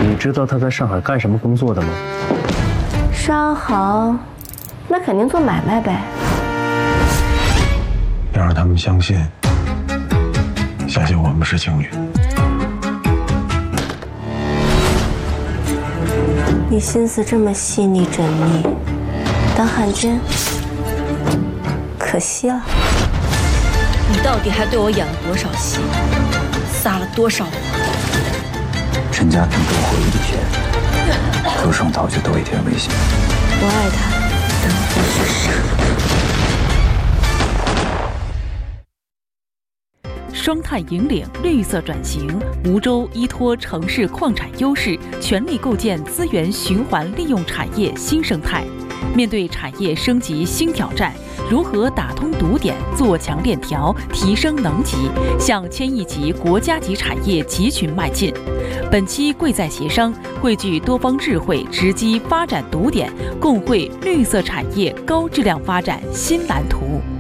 你知道他在上海干什么工作的吗？ 商行，那肯定做买卖呗。 要让他们相信我们是情侣。 你心思这么细腻缜密，当汉奸可惜了。 你到底还对我演了多少戏，撒了多少谎？ 陈家平多活一天，周胜涛就多一天危险。 我爱他，等他去死。 双碳引领绿色转型，梧州依托城市矿产优势，全力构建资源循环利用产业新生态。面对产业升级新挑战，如何打通堵点、做强链条、提升能级，向千亿级国家级产业集群迈进？本期贵在协商汇聚多方智慧，直击发展堵点，共绘绿色产业高质量发展新蓝图。